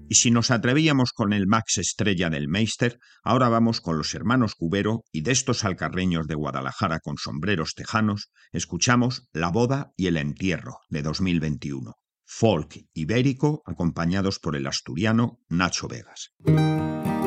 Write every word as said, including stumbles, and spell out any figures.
Y si nos atrevíamos con el Max Estrella del Meister, ahora vamos con los hermanos Cubero y de estos alcarreños de Guadalajara con sombreros tejanos, escuchamos La boda y el entierro de dos mil veintiuno. Folk ibérico acompañados por el asturiano Nacho Vegas.